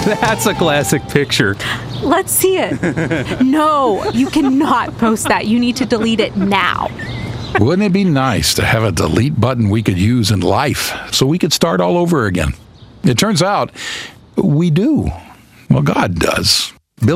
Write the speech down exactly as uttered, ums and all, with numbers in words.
That's a classic picture. Let's see it. No, you cannot post that. You need to delete it now. Wouldn't it be nice to have a delete button we could use in life so we could start all over again? It turns out we do. Well, God does.